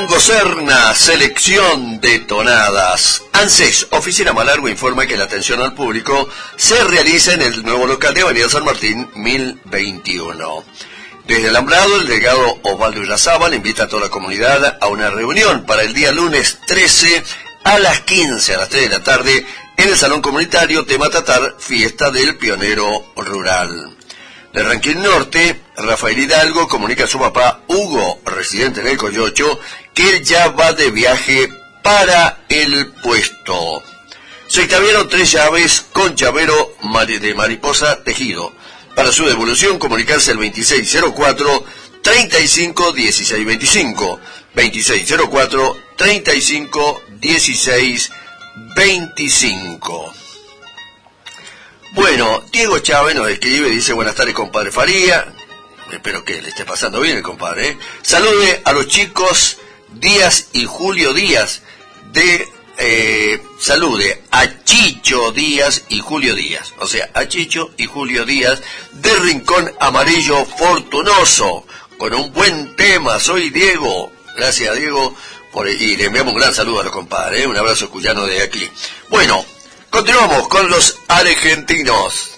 Tango Serna, selección de tonadas. ANSES, Oficina Malargüe, informa que la atención al público se realiza en el nuevo local de Avenida San Martín, 1021. Desde Alambrado, el delegado Osvaldo Urazábal invita a toda la comunidad a una reunión para el día lunes 13 a las 15, a las 3 de la tarde, en el Salón Comunitario Tema Tatar, Fiesta del Pionero Rural. De Ranquín Norte, Rafael Hidalgo comunica a su papá Hugo, residente en el Coyocho, que él ya va de viaje para el puesto. Se extraviaron 3 llaves con llavero de mariposa tejido. Para su devolución, comunicarse al 2604-351625. 2604-351625. Bueno, Diego Chávez nos escribe, dice: buenas tardes, compadre Faría. Espero que le esté pasando bien el compadre, ¿eh? Salude a los chicos Díaz y Julio Díaz salude a Chicho Díaz y Julio Díaz, o sea, a Chicho y Julio Díaz de Rincón Amarillo Fortunoso, con un buen tema. Soy Diego. Gracias, Diego, y le enviamos un gran saludo a los compadres, ¿eh? Un abrazo cuyano de aquí. Bueno, continuamos con los argentinos.